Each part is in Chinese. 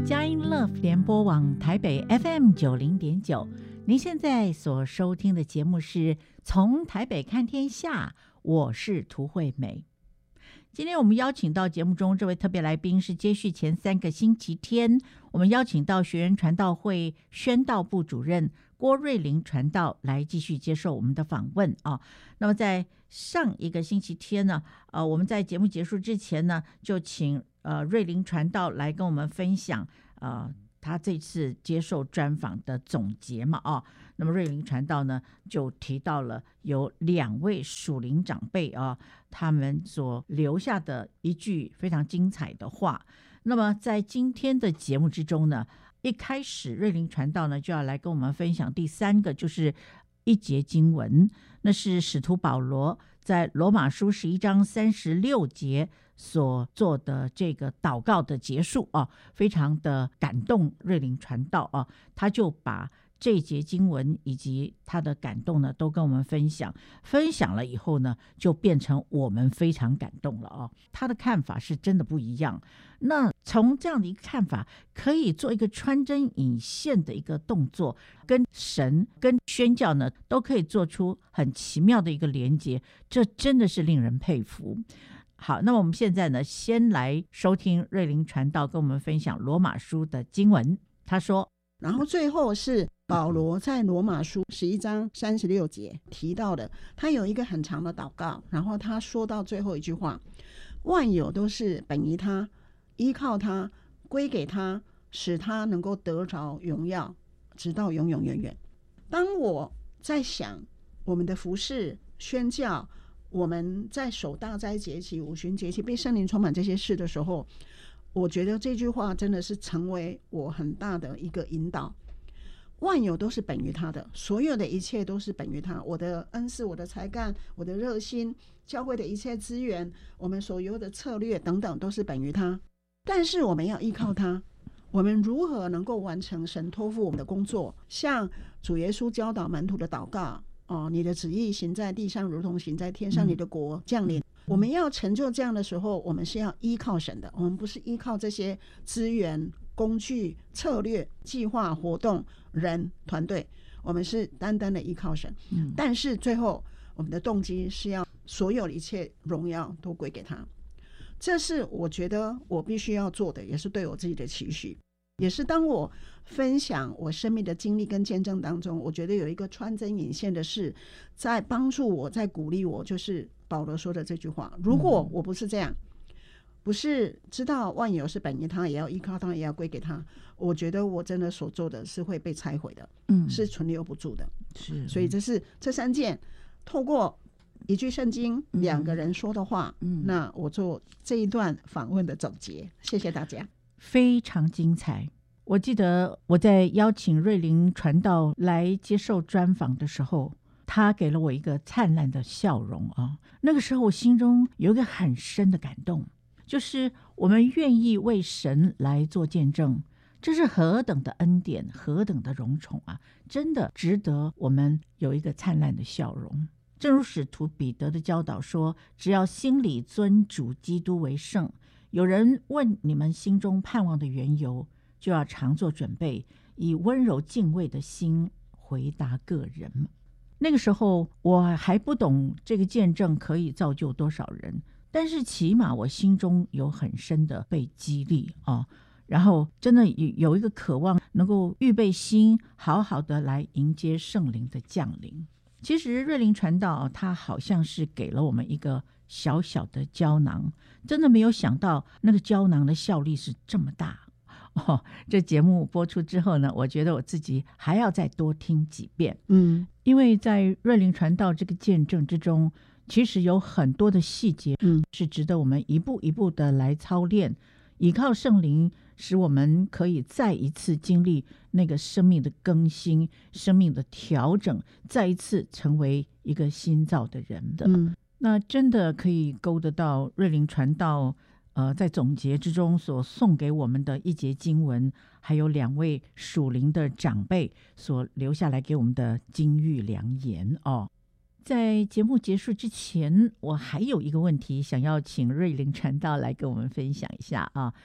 佳音 Love 联播网台北 FM90.9，您现在所收听的节目是从台北看天下，我是涂惠美。今天我们邀请到节目中这位特别来宾是接续前3个星期天，我们邀请到学员传道会宣道部主任郭瑞麟传道来继续接受我们的访问啊。那么在上一个星期天呢，我们在节目结束之前呢，就请瑞麟传道来跟我们分享他这次接受专访的总结嘛啊。那么瑞麟传道呢就提到了有2位属灵长辈啊，他们所留下的一句非常精彩的话。那么在今天的节目之中呢，一开始瑞麟传道呢就要来跟我们分享第3个，就是一节经文，那是使徒保罗在罗马书11章36节所做的这个祷告的结束啊，非常的感动瑞麟传道啊，他就把这一节经文以及他的感动呢都跟我们分享了以后呢，就变成我们非常感动了啊。他的看法是真的不一样，那从这样的一个看法可以做一个穿针引线的一个动作，跟神跟宣教呢都可以做出很奇妙的一个连结，这真的是令人佩服。好，那么我们现在呢先来收听瑞麟传道跟我们分享罗马书的经文。他说， 然后最后是保罗在罗马书11章36节提到的，他有一个很长的祷告，然后他说到最后一句话，万有都是本于他，依靠他，归给他，使他能够得着荣耀，直到永永远远。当我在想我们的服事宣教，我们在守大斋节期、五旬节期被圣灵充满这些事的时候，我觉得这句话真的是成为我很大的一个引导。万有都是本于他的，所有的一切都是本于他，我的恩赐，我的才干，我的热心，教会的一切资源，我们所有的策略等等都是本于他。但是我们要依靠他，我们如何能够完成神托付我们的工作？像主耶稣教导门徒的祷告，你的旨意行在地上如同行在天上，你的国降临。我们要成就这样的时候，我们是要依靠神的，我们不是依靠这些资源、工具、策略、计划、活动、人、团队，我们是单单的依靠神。但是最后我们的动机是要所有的一切荣耀都归给他，这是我觉得我必须要做的，也是对我自己的期许，也是当我分享我生命的经历跟见证当中，我觉得有一个穿针引线的事在帮助我，在鼓励我，就是保罗说的这句话，如果我不是这样，不是知道万有是本于他，也要依靠他，也要归给他，我觉得我真的所做的是会被拆毁的，是存留不住的。是，所以这是这3件透过一句圣经2个人说的话，那我做这一段访问的总结。谢谢大家， 非常精彩。我记得我在邀请瑞麟传道来接受专访的时候，他给了我一个灿烂的笑容啊！那个时候我心中有一个很深的感动，就是我们愿意为神来做见证，这是何等的恩典，何等的荣宠啊！真的值得我们有一个灿烂的笑容。正如使徒彼得的教导说，只要心里尊主基督为圣，有人问你们心中盼望的缘由，就要常做准备，以温柔敬畏的心回答个人。那个时候我还不懂这个见证可以造就多少人，但是起码我心中有很深的被激励啊，然后真的有一个渴望能够预备心，好好的来迎接圣灵的降临。其实瑞麟传道他好像是给了我们一个小小的胶囊，真的没有想到那个胶囊的效力是这么大。这节目播出之后呢，我觉得我自己还要再多听几遍。因为在瑞麟传道这个见证之中，其实有很多的细节是值得我们一步一步的来操练，依靠圣灵，使我们可以再一次经历那个生命的更新，生命的调整，再一次成为一个新造的人的。那真的可以勾得到瑞麟传道在总结之中所送给我们的一节经文，还有2位属灵的长辈所留下来给我们的金玉良言哦。在节目结束之前，我还有一个问题想要请瑞麟传道来跟我们分享一下啊。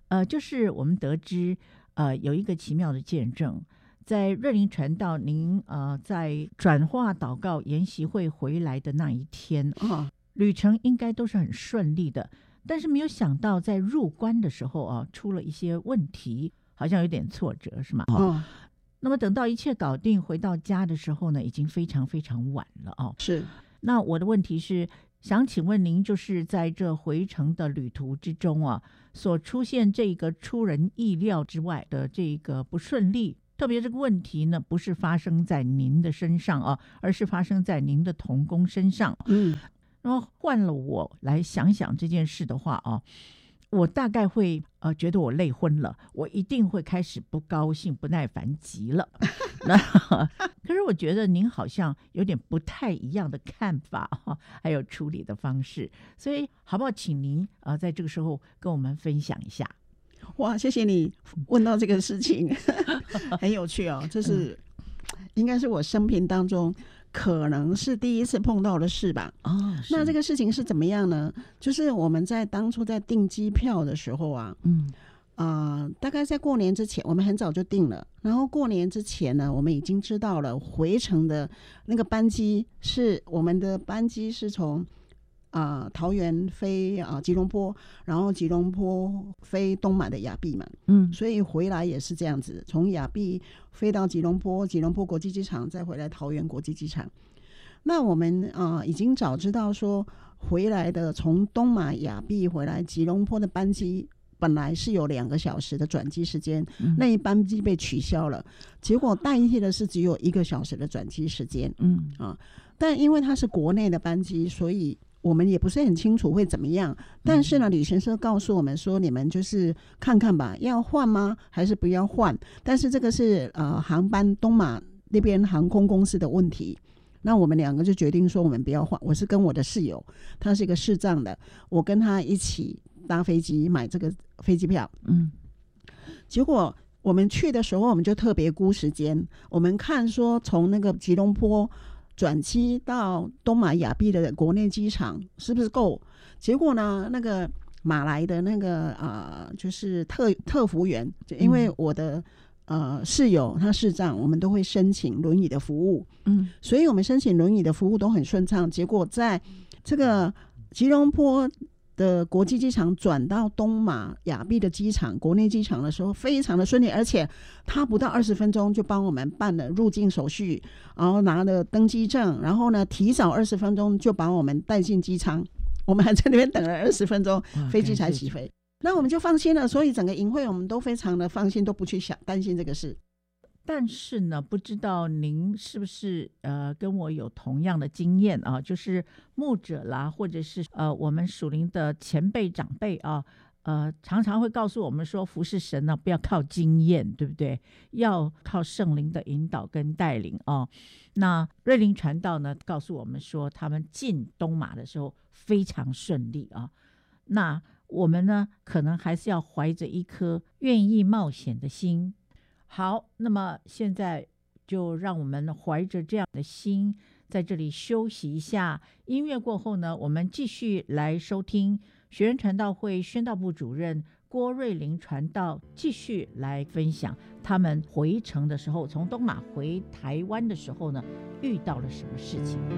就是我们得知有一个奇妙的见证，在瑞林传道您在转化祷告研习会回来的那一天旅程应该都是很顺利的，但是没有想到在入关的时候出了一些问题，好像有点挫折是吗？那么等到一切搞定回到家的时候呢，已经非常非常晚了是。 那我的问题是想请问您，就是在这回程的旅途之中所出现这个出人意料之外的这个不顺利，特别这个问题呢不是发生在您的身上而是发生在您的同工身上。然后换了我来想想这件事的话我大概会觉得我累昏了，我一定会开始不高兴不耐烦极了可是我觉得您好像有点不太一样的看法还有处理的方式，所以好不好请您在这个时候跟我们分享一下。 哇，谢谢你问到这个事情很有趣这是应该是我生平当中可能是第一次碰到的事吧。那这个事情是怎么样呢？就是我们在当初在订机票的时候大概在过年之前，我们很早就订了，然后过年之前呢，我们已经知道了回程的那个班机是我们的班机是从桃园飞吉隆坡，然后吉隆坡飞东马的亚庇嘛，所以回来也是这样子，从亚庇飞到吉隆坡，吉隆坡国际机场，再回来桃园国际机场。那我们已经早知道说回来的从东马亚庇回来吉隆坡的班机本来是有2个小时的转机时间，那一班机被取消了，结果代替的是只有1个小时的转机时间。但因为它是国内的班机，所以我们也不是很清楚会怎么样，但是呢旅行社告诉我们说你们就是看看吧，要换吗还是不要换，但是这个是航班东马那边航空公司的问题。那我们2个就决定说我们不要换，我是跟我的室友，他是一个视障的，我跟他一起搭飞机买这个飞机票。结果我们去的时候我们就特别估时间，我们看说从那个吉隆坡转机到东马亚庇的国内机场是不是够，结果呢那个马来的那个就是特服员，因为我的室友他视障，我们都会申请轮椅的服务，所以我们申请轮椅的服务都很顺畅，结果在这个吉隆坡的国际机场转到东马亚庇的机场国内机场的时候非常的顺利，而且他不到20分钟就帮我们办了入境手续，然后拿了登机证，然后呢提早20分钟就把我们带进机舱，我们还在那边等了20分钟飞机才起飞。那我们就放心了，所以整个营会我们都非常的放心，都不去担心这个事。 但是呢，不知道您是不是跟我有同样的经验就是牧者啦，或者是我们属灵的前辈长辈常常会告诉我们说，服侍神呢不要靠经验，对不对？要靠圣灵的引导跟带领那瑞林传道呢告诉我们说，他们进东马的时候非常顺利那我们呢可能还是要怀着一颗愿意冒险的心。好，那么现在就让我们怀着这样的心在这里休息一下，音乐过后呢，我们继续来收听学人传道会宣道部主任郭瑞麟传道继续来分享他们回程的时候，从东马回台湾的时候呢遇到了什么事情。